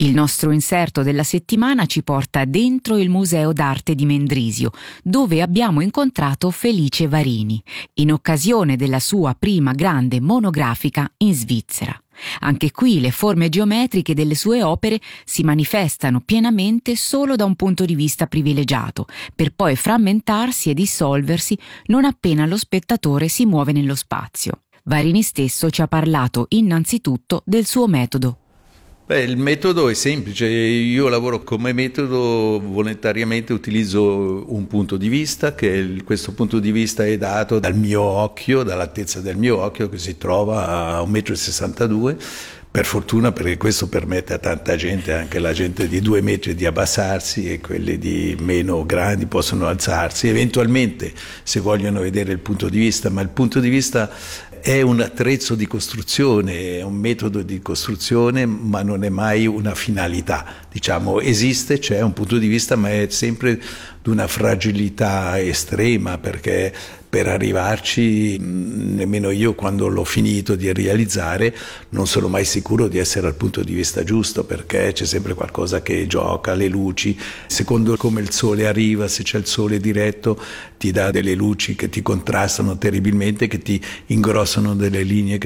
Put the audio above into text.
Il nostro inserto della settimana ci porta dentro il Museo d'Arte di Mendrisio, dove abbiamo incontrato Felice Varini, in occasione della sua prima grande monografica in Svizzera. Anche qui le forme geometriche delle sue opere si manifestano pienamente solo da un punto di vista privilegiato, per poi frammentarsi e dissolversi non appena lo spettatore si muove nello spazio. Varini stesso ci ha parlato innanzitutto del suo metodo. Il metodo è semplice, io lavoro come metodo, volontariamente utilizzo un punto di vista, questo punto di vista è dato dal mio occhio, dall'altezza del mio occhio che si trova a 1,62 m, per fortuna, perché questo permette a tanta gente, anche la gente di 2 metri, di abbassarsi e quelli di meno grandi possono alzarsi, eventualmente se vogliono vedere il punto di vista, ma il punto di vista è un attrezzo di costruzione, è un metodo di costruzione, ma non è mai una finalità. Diciamo, esiste, c'è un punto di vista, ma è sempre di una fragilità estrema, perché per arrivarci, nemmeno io quando l'ho finito di realizzare, non sono mai sicuro di essere al punto di vista giusto, perché c'è sempre qualcosa che gioca, le luci, secondo come il sole arriva, se c'è il sole diretto, ti dà delle luci che ti contrastano terribilmente, che ti ingrossano delle linee che